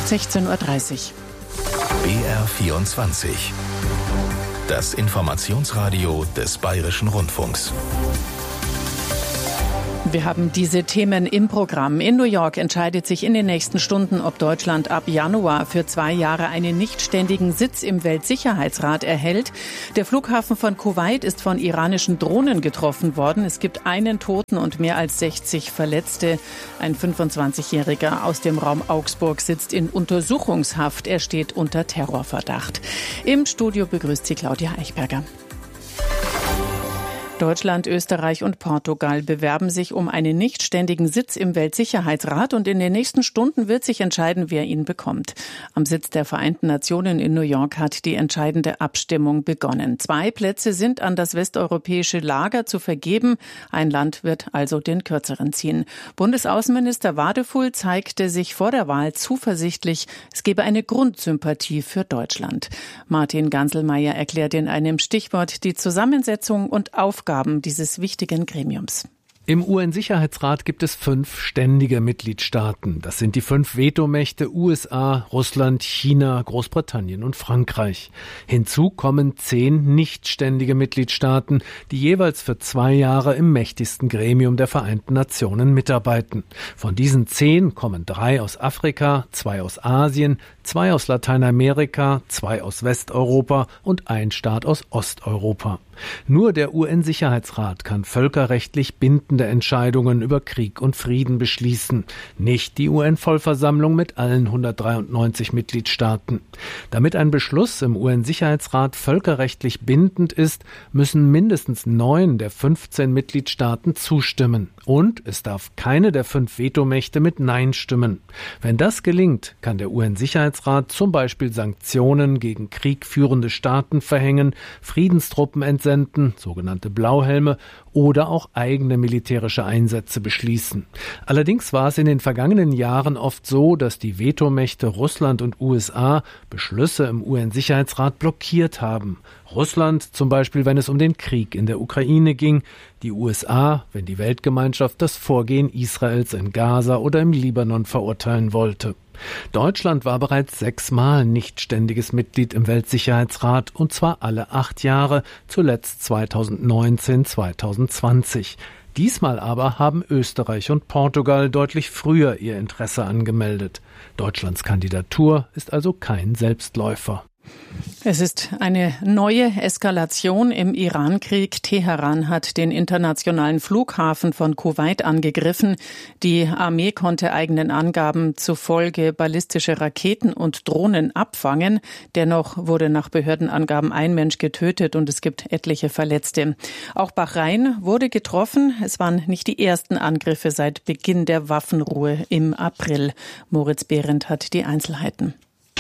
16:30 Uhr. BR24. Das Informationsradio des Bayerischen Rundfunks. Wir haben diese Themen im Programm. In New York entscheidet sich in den nächsten Stunden, ob Deutschland ab Januar für 2 Jahre einen nichtständigen Sitz im Weltsicherheitsrat erhält. Der Flughafen von Kuwait ist von iranischen Drohnen getroffen worden. Es gibt einen Toten und mehr als 60 Verletzte. Ein 25-Jähriger aus dem Raum Augsburg sitzt in Untersuchungshaft. Er steht unter Terrorverdacht. Im Studio begrüßt sie Claudia Eichberger. Deutschland, Österreich und Portugal bewerben sich um einen nichtständigen Sitz im Weltsicherheitsrat und in den nächsten Stunden wird sich entscheiden, wer ihn bekommt. Am Sitz der Vereinten Nationen in New York hat die entscheidende Abstimmung begonnen. 2 Plätze sind an das westeuropäische Lager zu vergeben. Ein Land wird also den kürzeren ziehen. Bundesaußenminister Wadefuhl zeigte sich vor der Wahl zuversichtlich, es gebe eine Grundsympathie für Deutschland. Martin Ganselmeier erklärt in einem Stichwort die Zusammensetzung und Aufgaben dieses wichtigen Gremiums. Im UN-Sicherheitsrat gibt es 5 ständige Mitgliedstaaten. Das sind die 5 Vetomächte USA, Russland, China, Großbritannien und Frankreich. Hinzu kommen 10 nichtständige Mitgliedstaaten, die jeweils für 2 Jahre im mächtigsten Gremium der Vereinten Nationen mitarbeiten. Von diesen 10 kommen 3 aus Afrika, 2 aus Asien, 2 aus Lateinamerika, 2 aus Westeuropa und ein Staat aus Osteuropa. Nur der UN-Sicherheitsrat kann völkerrechtlich bindende Entscheidungen über Krieg und Frieden beschließen, nicht die UN-Vollversammlung mit allen 193 Mitgliedstaaten. Damit ein Beschluss im UN-Sicherheitsrat völkerrechtlich bindend ist, müssen mindestens 9 der 15 Mitgliedstaaten zustimmen. Und es darf keine der 5 Vetomächte mit Nein stimmen. Wenn das gelingt, kann der UN-Sicherheitsrat zum Beispiel Sanktionen gegen kriegführende Staaten verhängen, Friedenstruppen entsenden, sogenannte Blauhelme, oder auch eigene militärische Einsätze beschließen. Allerdings war es in den vergangenen Jahren oft so, dass die Vetomächte Russland und USA Beschlüsse im UN-Sicherheitsrat blockiert haben. Russland zum Beispiel, wenn es um den Krieg in der Ukraine ging, die USA, wenn die Weltgemeinschaft das Vorgehen Israels in Gaza oder im Libanon verurteilen wollte. Deutschland war bereits 6-mal nichtständiges Mitglied im Weltsicherheitsrat und zwar alle 8 Jahre, zuletzt 2019, 2020. Diesmal aber haben Österreich und Portugal deutlich früher ihr Interesse angemeldet. Deutschlands Kandidatur ist also kein Selbstläufer. Es ist eine neue Eskalation im Iran-Krieg. Teheran hat den internationalen Flughafen von Kuwait angegriffen. Die Armee konnte eigenen Angaben zufolge ballistische Raketen und Drohnen abfangen. Dennoch wurde nach Behördenangaben ein Mensch getötet und es gibt etliche Verletzte. Auch Bahrain wurde getroffen. Es waren nicht die ersten Angriffe seit Beginn der Waffenruhe im April. Moritz Behrendt hat die Einzelheiten.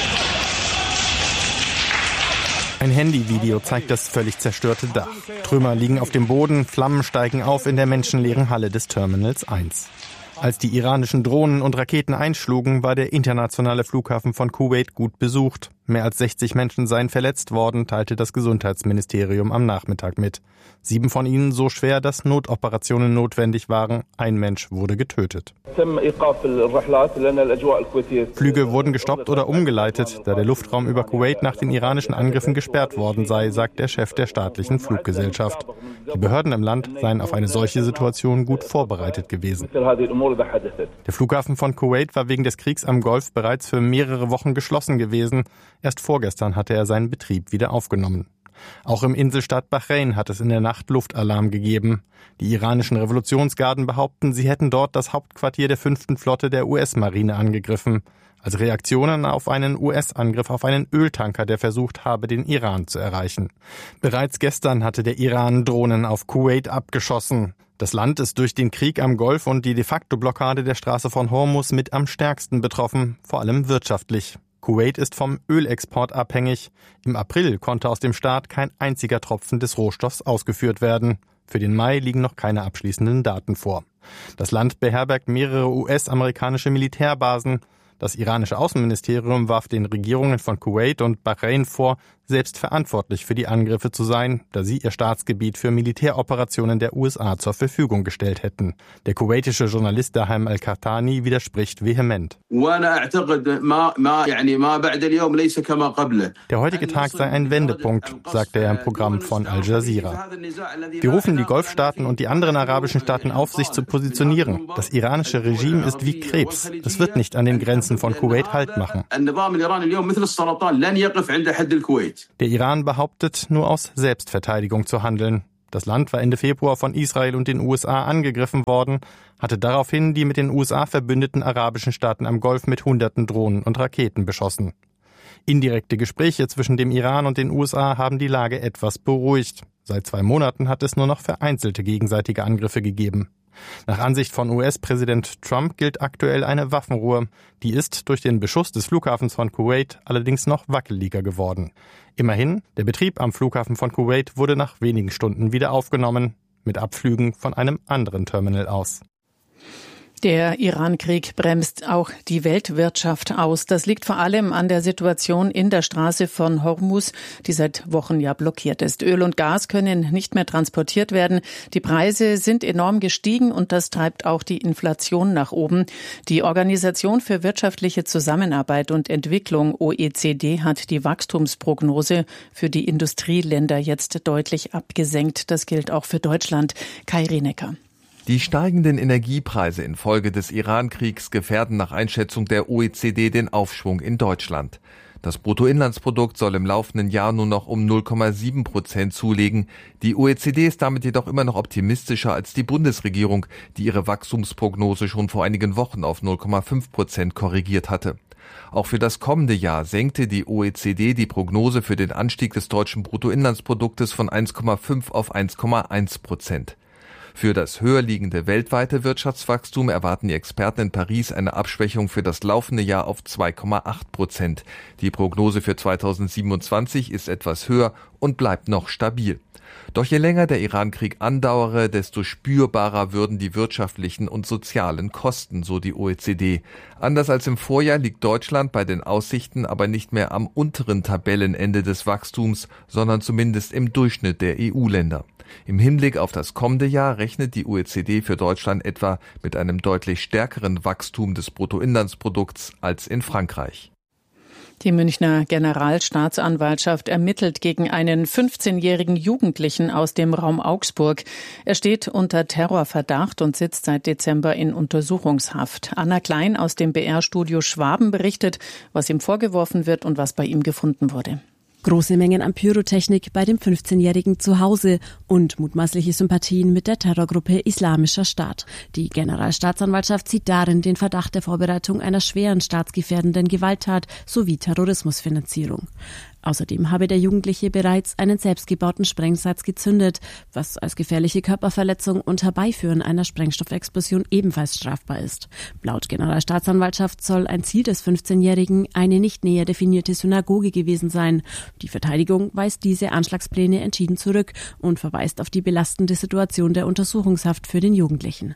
Ein Handyvideo zeigt das völlig zerstörte Dach. Trümmer liegen auf dem Boden, Flammen steigen auf in der menschenleeren Halle des Terminals 1. Als die iranischen Drohnen und Raketen einschlugen, war der internationale Flughafen von Kuwait gut besucht. Mehr als 60 Menschen seien verletzt worden, teilte das Gesundheitsministerium am Nachmittag mit. 7 von ihnen so schwer, dass Notoperationen notwendig waren. Ein Mensch wurde getötet. Flüge wurden gestoppt oder umgeleitet, da der Luftraum über Kuwait nach den iranischen Angriffen gesperrt worden sei, sagt der Chef der staatlichen Fluggesellschaft. Die Behörden im Land seien auf eine solche Situation gut vorbereitet gewesen. Der Flughafen von Kuwait war wegen des Kriegs am Golf bereits für mehrere Wochen geschlossen gewesen. Erst vorgestern hatte er seinen Betrieb wieder aufgenommen. Auch im Inselstaat Bahrain hat es in der Nacht Luftalarm gegeben. Die iranischen Revolutionsgarden behaupten, sie hätten dort das Hauptquartier der 5. Flotte der US-Marine angegriffen. Als Reaktionen auf einen US-Angriff auf einen Öltanker, der versucht habe, den Iran zu erreichen. Bereits gestern hatte der Iran Drohnen auf Kuwait abgeschossen. Das Land ist durch den Krieg am Golf und die De-facto-Blockade der Straße von Hormuz mit am stärksten betroffen, vor allem wirtschaftlich. Kuwait ist vom Ölexport abhängig. Im April konnte aus dem Staat kein einziger Tropfen des Rohstoffs ausgeführt werden. Für den Mai liegen noch keine abschließenden Daten vor. Das Land beherbergt mehrere US-amerikanische Militärbasen. Das iranische Außenministerium warf den Regierungen von Kuwait und Bahrain vor, selbst verantwortlich für die Angriffe zu sein, da sie ihr Staatsgebiet für Militäroperationen der USA zur Verfügung gestellt hätten. Der kuwaitische Journalist Dahem al-Qahtani widerspricht vehement. Der heutige Tag sei ein Wendepunkt, sagte er im Programm von Al Jazeera. Wir rufen die Golfstaaten und die anderen arabischen Staaten auf, sich zu positionieren. Das iranische Regime ist wie Krebs. Es wird nicht an den Grenzen von Kuwait Halt machen. Der Iran behauptet, nur aus Selbstverteidigung zu handeln. Das Land war Ende Februar von Israel und den USA angegriffen worden, hatte daraufhin die mit den USA verbündeten arabischen Staaten am Golf mit Hunderten Drohnen und Raketen beschossen. Indirekte Gespräche zwischen dem Iran und den USA haben die Lage etwas beruhigt. Seit 2 Monaten hat es nur noch vereinzelte gegenseitige Angriffe gegeben. Nach Ansicht von US-Präsident Trump gilt aktuell eine Waffenruhe. Die ist durch den Beschuss des Flughafens von Kuwait allerdings noch wackeliger geworden. Immerhin, der Betrieb am Flughafen von Kuwait wurde nach wenigen Stunden wieder aufgenommen, mit Abflügen von einem anderen Terminal aus. Der Iran-Krieg bremst auch die Weltwirtschaft aus. Das liegt vor allem an der Situation in der Straße von Hormuz, die seit Wochen ja blockiert ist. Öl und Gas können nicht mehr transportiert werden. Die Preise sind enorm gestiegen und das treibt auch die Inflation nach oben. Die Organisation für wirtschaftliche Zusammenarbeit und Entwicklung, OECD, hat die Wachstumsprognose für die Industrieländer jetzt deutlich abgesenkt. Das gilt auch für Deutschland. Kai Rienecker. Die steigenden Energiepreise infolge des Iran-Kriegs gefährden nach Einschätzung der OECD den Aufschwung in Deutschland. Das Bruttoinlandsprodukt soll im laufenden Jahr nur noch um 0,7% zulegen. Die OECD ist damit jedoch immer noch optimistischer als die Bundesregierung, die ihre Wachstumsprognose schon vor einigen Wochen auf 0,5% korrigiert hatte. Auch für das kommende Jahr senkte die OECD die Prognose für den Anstieg des deutschen Bruttoinlandsproduktes von 1,5 auf 1,1%. Für das höher liegende weltweite Wirtschaftswachstum erwarten die Experten in Paris eine Abschwächung für das laufende Jahr auf 2,8%. Die Prognose für 2027 ist etwas höher und bleibt noch stabil. Doch je länger der Iran-Krieg andauere, desto spürbarer würden die wirtschaftlichen und sozialen Kosten, so die OECD. Anders als im Vorjahr liegt Deutschland bei den Aussichten aber nicht mehr am unteren Tabellenende des Wachstums, sondern zumindest im Durchschnitt der EU-Länder. Im Hinblick auf das kommende Jahr rechnet die OECD für Deutschland etwa mit einem deutlich stärkeren Wachstum des Bruttoinlandsprodukts als in Frankreich. Die Münchner Generalstaatsanwaltschaft ermittelt gegen einen 15-jährigen Jugendlichen aus dem Raum Augsburg. Er steht unter Terrorverdacht und sitzt seit Dezember in Untersuchungshaft. Anna Klein aus dem BR-Studio Schwaben berichtet, was ihm vorgeworfen wird und was bei ihm gefunden wurde. Große Mengen an Pyrotechnik bei dem 15-Jährigen zu Hause und mutmaßliche Sympathien mit der Terrorgruppe Islamischer Staat. Die Generalstaatsanwaltschaft sieht darin den Verdacht der Vorbereitung einer schweren staatsgefährdenden Gewalttat sowie Terrorismusfinanzierung. Außerdem habe der Jugendliche bereits einen selbstgebauten Sprengsatz gezündet, was als gefährliche Körperverletzung und Herbeiführen einer Sprengstoffexplosion ebenfalls strafbar ist. Laut Generalstaatsanwaltschaft soll ein Ziel des 15-Jährigen eine nicht näher definierte Synagoge gewesen sein. Die Verteidigung weist diese Anschlagspläne entschieden zurück und verweist auf die belastende Situation der Untersuchungshaft für den Jugendlichen.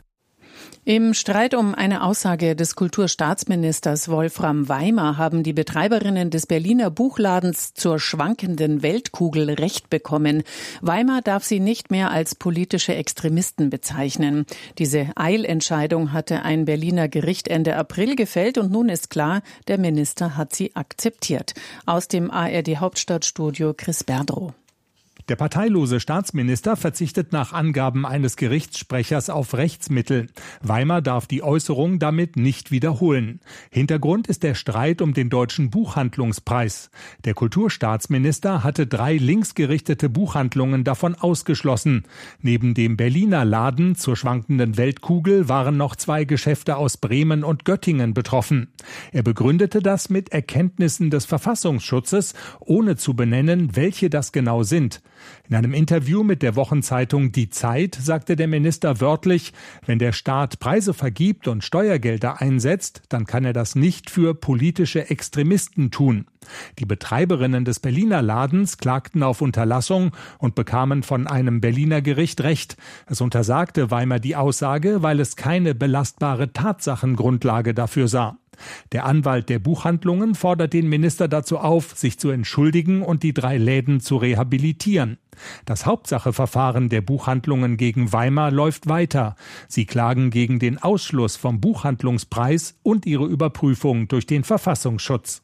Im Streit um eine Aussage des Kulturstaatsministers Wolfram Weimar haben die Betreiberinnen des Berliner Buchladens zur schwankenden Weltkugel Recht bekommen. Weimar darf sie nicht mehr als politische Extremisten bezeichnen. Diese Eilentscheidung hatte ein Berliner Gericht Ende April gefällt und nun ist klar, der Minister hat sie akzeptiert. Aus dem ARD-Hauptstadtstudio Chris Berdrow. Der parteilose Staatsminister verzichtet nach Angaben eines Gerichtssprechers auf Rechtsmittel. Weimar darf die Äußerung damit nicht wiederholen. Hintergrund ist der Streit um den Deutschen Buchhandlungspreis. Der Kulturstaatsminister hatte 3 linksgerichtete Buchhandlungen davon ausgeschlossen. Neben dem Berliner Laden zur schwankenden Weltkugel waren noch 2 Geschäfte aus Bremen und Göttingen betroffen. Er begründete das mit Erkenntnissen des Verfassungsschutzes, ohne zu benennen, welche das genau sind. In einem Interview mit der Wochenzeitung Die Zeit sagte der Minister wörtlich, wenn der Staat Preise vergibt und Steuergelder einsetzt, dann kann er das nicht für politische Extremisten tun. Die Betreiberinnen des Berliner Ladens klagten auf Unterlassung und bekamen von einem Berliner Gericht Recht. Es untersagte Weimar die Aussage, weil es keine belastbare Tatsachengrundlage dafür sah. Der Anwalt der Buchhandlungen fordert den Minister dazu auf, sich zu entschuldigen und die 3 Läden zu rehabilitieren. Das Hauptsacheverfahren der Buchhandlungen gegen Weimar läuft weiter. Sie klagen gegen den Ausschluss vom Buchhandlungspreis und ihre Überprüfung durch den Verfassungsschutz.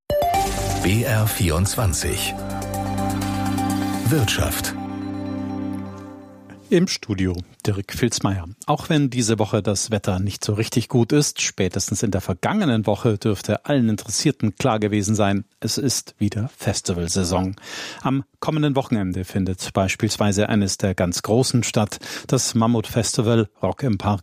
BR24 Wirtschaft. Im Studio Dirk Filzmeier. Auch wenn diese Woche das Wetter nicht so richtig gut ist, spätestens in der vergangenen Woche dürfte allen Interessierten klar gewesen sein, es ist wieder Festivalsaison. Am kommenden Wochenende findet beispielsweise eines der ganz Großen statt, das Mammutfestival Rock im Park